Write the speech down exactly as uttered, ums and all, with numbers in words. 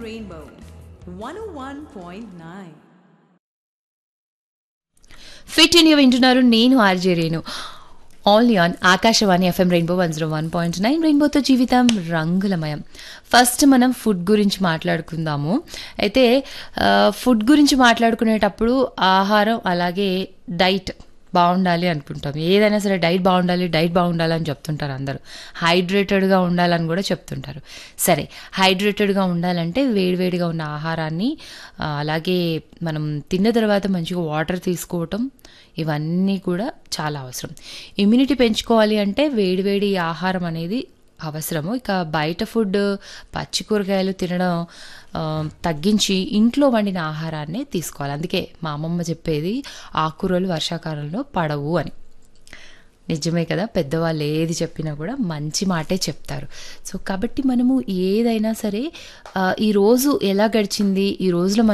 Rainbow one oh one point nine. Fit India వింటున్నారు. నేను RJ Renu. Only on Akashvani FM rainbow one zero one point nine. రెయిన్బోతో జీవితం రంగులమయం. First మనం food గురించి మాట్లాడుకుందాము. అయితే ఫుడ్ గురించి మాట్లాడుకునేటప్పుడు ఆహారం అలాగే డైట్ బాగుండాలి అనుకుంటాం. ఏదైనా సరే డైట్ బాగుండాలి డైట్ బాగుండాలి అని చెప్తుంటారు అందరూ. హైడ్రేటెడ్గా ఉండాలని కూడా చెప్తుంటారు. సరే, హైడ్రేటెడ్గా ఉండాలంటే వేడివేడిగా ఉన్న ఆహారాన్ని అలాగే మనం తిన్న తర్వాత మంచిగా వాటర్ తీసుకోవటం ఇవన్నీ కూడా చాలా అవసరం. ఇమ్యూనిటీ పెంచుకోవాలి అంటే వేడివేడి ఆహారం అనేది అవసరము. ఇక బయట ఫుడ్ పచ్చి కూరగాయలు తినడం తగ్గించి ఇంట్లో వండిన ఆహారాన్నే తీసుకోవాలి. అందుకే మా అమ్మమ్మ చెప్పేది ఆకుకూరలు వర్షాకాలంలో పడవు అని. నిజమే కదా, పెద్దవాళ్ళు ఏది చెప్పినా కూడా మంచి మాటే చెప్తారు. సో కాబట్టి మనము ఏదైనా సరే ఈరోజు ఎలా గడిచింది, ఈ రోజులో